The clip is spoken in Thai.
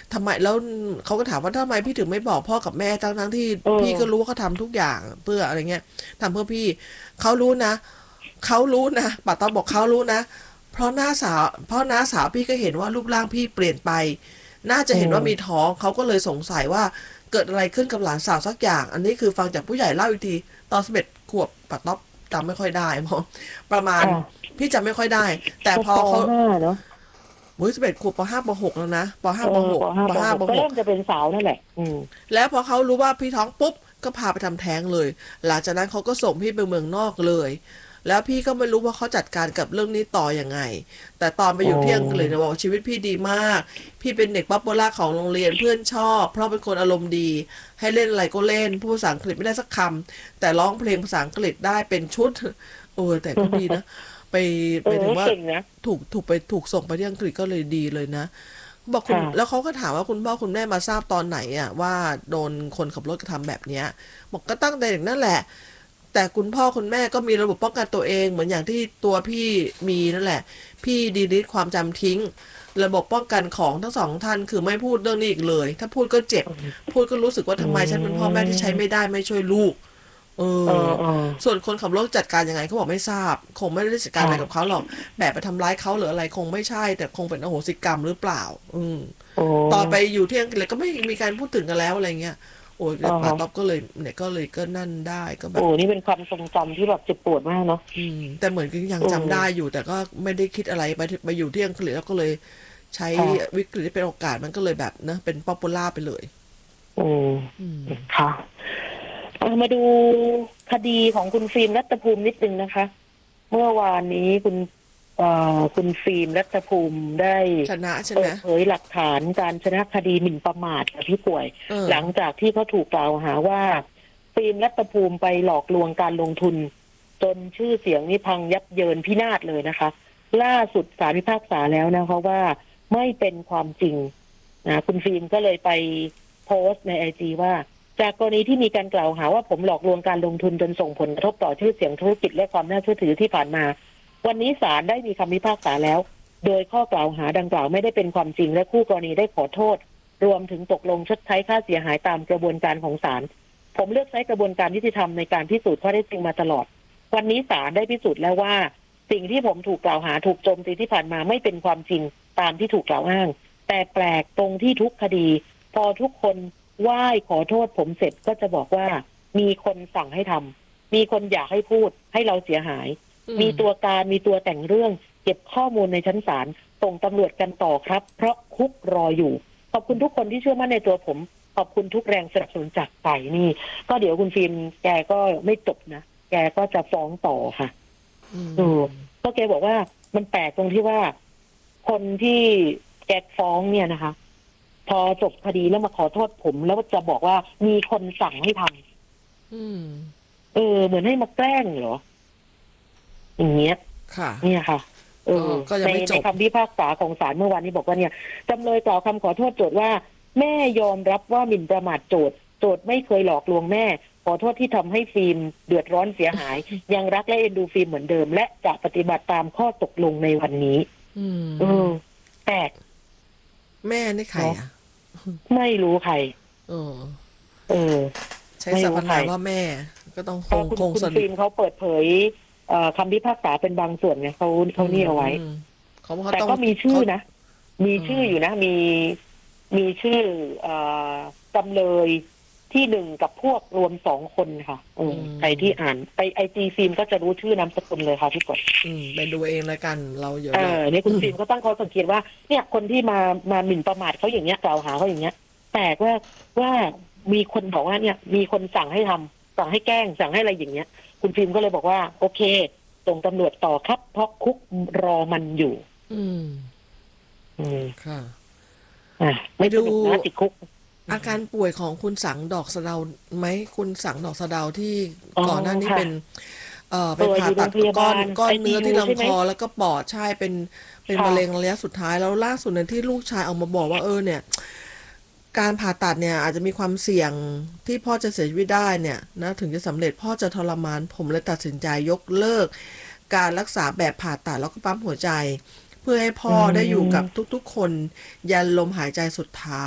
ทำไมแล้วเขาก็ถามว่าทำไมพี่ถึงไม่บอกพ่อกับแม่ทั้งที่เอพี่ก็รู้อว่าเขาทำทุกอย่างเพื่ออะไรเงี้ยทำเพื่อพี่เขารู้นะเขารู้นะป้าต้อมบอกเขารู้นะเพราะน้าสาวพี่ก็เห็นว่ารูปร่างพี่เปลี่ยนไปน่าจะอืเห็นว่ามีมท้องเขาก็เลยสงสัยว่าเกิดอะไรขึ้นกับหลานสาวสักอย่างอันนี้คือฟังจากผู้ใหญ่เล่าอีกทีตอน11 ขวบป้าต้อมจำไม่ค่อยได้เพราะประมาณค่ะพี่จำไม่ค่อยได้แต่ก็ปพอเขาห้าเนาะโอ้ย11 ขวบป 5 ป 6แล้วนะปห้าเออปหกปปห้าหกก็ปหกเริ่มจะเป็นสาวนั่นแหละแล้วพอเขารู้ว่าพี่ท้องปุ๊บก็พาไปทำแท้งเลยหลังจากนั้นเขาก็ส่งพี่ไปเมืองนอกเลยแล้วพี่ก็ไม่รู้ว่าเขาจัดการกับเรื่องนี้ต่ออยังไงแต่ตอนไปอ๋อยู่ที่อังกฤษอเนี่ยบอกว่าชีวิตพี่ดีมากพี่เป็นเด็กป๊อปปูล่าของโรงเรียนเพื่อนชอบเพราะเป็นคนอารมณ์ดีให้เล่นอะไรก็เล่นพูดภาษาอังกฤษไม่ได้สักคำแต่ร้องเพลงภาษาอังกฤษได้เป็นชุดโอ้แต่ก็ดีนะไปเออไปถึงว่าเก่งนะถูกส่งไปที่อังกฤษก็เลยดีเลยนะบอกคุณแล้วค่ะเขาก็ถามว่าคุณพ่อคุณแม่มาทราบตอนไหนอ่ะว่าโดนคนขับรถกระทำแบบเนี้ยบอกก็ตั้งแต่เด็กนั่นแหละแต่คุณพ่อคุณแม่ก็มีระบบป้องกันตัวเองเหมือนอย่างที่ตัวพี่มีนั่นแหละพี่ดีลิทความจำทิ้งระบบป้องกันของทั้งสองท่านคือไม่พูดเรื่องนี้อีกเลยถ้าพูดก็เจ็บพูดก็รู้สึกว่าอืทำไมฉันเป็นพ่อแม่ที่ใช้ไม่มได้ไม่ช่วยลูก เอเอออเออส่วนคนขับรถจัดการยังไงเขาบอกไม่ทราบคงไม่ได้จัดการอะไรกับค่ะเขาหรอกแบบไปทำร้ายเขาหรืออะไรคงไม่ใช่แต่คงเป็นอโหสิกรรมหรือเปล่าโอ้ตอนไปอยู่ที่อังกฤษก็ไม่มีการพูดถึงกันแล้วอะไรเงี้ยโอ้ยอ๋อป่าต๊อบก็เลยเนี่ยก็เลยก็นั่นได้ก็แบโอ้บนี่เป็นความทรงจำที่แบบเจ็บปวดมากเนาะแต่เหมือนก็ยังเอจำได้ออยู่แต่ก็ไม่ได้คิดอะไรไปอยู่ที่อังกฤษแล้วก็เลยใช้ค่ะวิกฤตที่เป็นโอกาสมันก็เลยแบบนะเป็นป๊อปปูล่าไปเลยอืมอืมค่ะมาดูคดีของคุณฟิล์มรัตภูมินิดนึงนะคะ เมื่อวานนี้คุณฟิล์มรัตภูมิได้ชนะใช่ไหมเปิดเผยหลักฐานการชนะคดีหมิ่นประมาทกับพี่ป่วยเออหลังจากที่เขาถูกกล่าวหาว่าฟิล์มรัตภูมิไปหลอกลวงการลงทุนจนชื่อเสียงนี่พังยับเยินพินาศเลยนะคะล่าสุดศาลพิพากษาแล้วนะคะว่าไม่เป็นความจริงนะคุณฟิล์มก็เลยไปโพสต์ในIGว่าจากกรณีที่มีการกล่าวหาว่าผมหลอกลวงการลงทุนจนส่งผลกระทบต่อชื่อเสียงธุรกิจและความน่าเชื่อถือที่ผ่านมาวันนี้ศาลได้มีคำพิพากษาแล้วโดยข้อกล่าวหาดังกล่าวไม่ได้เป็นความจริงและคู่กรณีได้ขอโทษรวมถึงตกลงชดใช้ค่าเสียหายตามกระบวนการของศาลผมเลือกใช้กระบวนการยุติธรรมในการพิสูจน์ข้อเท็จจริงมาตลอดวันนี้ศาลได้พิสูจน์แล้วว่าสิ่งที่ผมถูกกล่าวหาถูกโจมตีที่ผ่านมาไม่เป็นความจริงตามที่ถูกกล่าวอ้างแต่แปลกตรงที่ทุกคดีพอทุกคนไหว้ขอโทษผมเสร็จก็จะบอกว่ามีคนสั่งให้ทำมีคนอยากให้พูดให้เราเสียหายมีตัวการมีตัวแต่งเรื่องเก็บข้อมูลในชั้นศาลส่งตำรวจกันต่อครับเพราะคุกรออยู่ขอบคุณทุกคนที่เชื่อมั่นในตัวผมขอบคุณทุกแรงสนับสนุนจากใจนี่ก็เดี๋ยวคุณฟิล์มแกก็ไม่จบนะแกก็จะฟ้องต่อค่ะก็แกบอกว่ามันแปลกตรงที่ว่าคนที่แกฟ้องเนี่ยนะคะพอจบคดีแล้วมาขอโทษผมแล้วจะบอกว่ามีคนสั่งให้ทอืมำเหมือนให้มาแกล้งเหรออย่างเงี้ยค่ะเนี่ยค่ะก็ยัในงไม่จบคำพิพากษาของศาลเมื่อวานนี้บอกว่าเนี่ยจำเลยกล่าวคำขอโทษโจทก์ว่าแม่ยอมรับว่าหมิ่นประมาทโจทก์ไม่เคยหลอกลวงแม่ขอโทษที่ทำให้ฟิล์มเดือดร้อนเสียหายยังรักและเอ็นดูฟิล์มเหมือนเดิมและจะปฏิบัติตามข้อตกลงในวันนี้อืเออมแปลกแม่นี่ใครเนาะอ่ะไม่รู้ใครเออเออใช้ไม่สรรพนารู้ใครมว่าแม่ก็ต้องเพราะคุณคงสนิทฟิล์มเขาเปิดเผยคำพิพากษาเป็นบางส่วนไงเขานี่เอาไว้อืมเขาแต่ต้องก็มีชื่อเขานะมีเอชื่อออยู่นะมีชื่อจำเลยที่หนึ่งกับพวกรวม2 คนค่ะอืใครที่อ่านไปIG ฟิล์มก็จะรู้ชื่อนามสกุลเลยค่ะพี่กดไปดูเองแล้วกันเราเดี๋ยวเราเนี่ยคุณฟิล์มก็ตั้งข้อสังเกตว่าเนี่ยคนที่มาหมิ่นประมาทเขาอย่างเงี้ยกล่าวหาเขาอย่างเงี้ยแต่ว่ามีคนบอกว่าเนี่ยมีคนสั่งให้ทำสั่งให้แกล้งสั่งให้อะไรอย่างเงี้ยคุณฟิล์มก็เลยบอกว่าโอเคส่งตำรวจต่อครับเพราะคุกรอมันอยู่อืมอืมค่ะไปไม่สดูนุกนะติดคุกอาการป่วยของคุณสังดอกสะเดาไหมคุณสังดอกสะเดาที่อ๋อก่อนหน้านี้ค่ะไปตัวผ่าตัดอยู่โรงพยาบาลก้อนเนื้อที่ ICU ใช่ไหมลำคอแล้วก็ปอดใช่เป็นมะเร็งค่ะระยะสุดท้ายแล้วล่าสุดเนี่ยที่ลูกชายออกมาบอกว่าเนี่ยการผ่าตัดเนี่ยอาจจะมีความเสี่ยงที่พ่อจะเสียชีวิตได้เนี่ยนะถึงจะสำเร็จพ่อจะทรมานผมเลยตัดสินใจยกเลิกการรักษาแบบผ่าตัดแล้วก็ปั๊มหัวใจเพื่อให้อืพ่อได้อยู่กับมทุกๆคนยันลมหายใจสุดท้าย